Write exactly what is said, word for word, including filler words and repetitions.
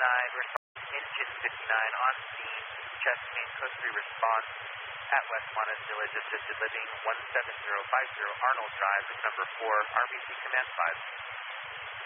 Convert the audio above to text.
fifty-nine, response, engine fifty-nine, on scene, chest pain, code three response at West Monmouth Village, assisted living, one seven zero five zero Arnold Drive, room number four, R B C Command five.